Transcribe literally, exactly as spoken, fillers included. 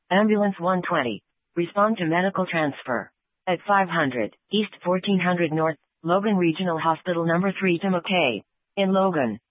Ambulance one twenty. Respond to medical transfer. At five hundred, East fourteen hundred North, Logan Regional Hospital number three to McKay. In Logan.